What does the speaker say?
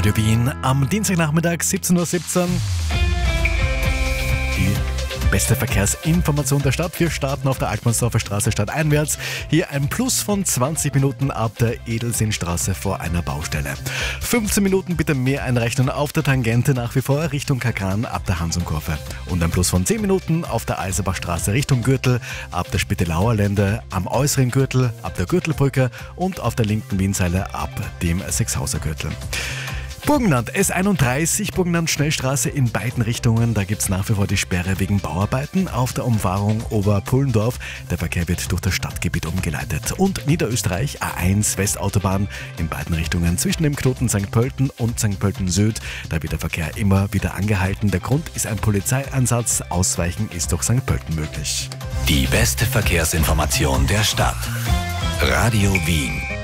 Radio Wien am Dienstagnachmittag 17:17 Uhr. Die beste Verkehrsinformation der Stadt. Wir starten auf der Altmannsdorfer Straße stadteinwärts. Hier ein Plus von 20 Minuten ab der Edelsinnstraße vor einer Baustelle. 15 Minuten bitte mehr einrechnen auf der Tangente nach wie vor Richtung Kakran ab der Hansumkurve. Und ein Plus von 10 Minuten auf der Eiserbachstraße Richtung Gürtel ab der Spittelauer Lände, am äußeren Gürtel ab der Gürtelbrücke und auf der linken Wienseile ab dem Sechshauser Gürtel. Burgenland S31, Burgenland Schnellstraße in beiden Richtungen. Da gibt es nach wie vor die Sperre wegen Bauarbeiten auf der Umfahrung Oberpullendorf. Der Verkehr wird durch das Stadtgebiet umgeleitet. Und Niederösterreich A1 Westautobahn in beiden Richtungen zwischen dem Knoten St. Pölten und St. Pölten Süd. Da wird der Verkehr immer wieder angehalten. Der Grund ist ein Polizeieinsatz. Ausweichen ist durch St. Pölten möglich. Die beste Verkehrsinformation der Stadt. Radio Wien.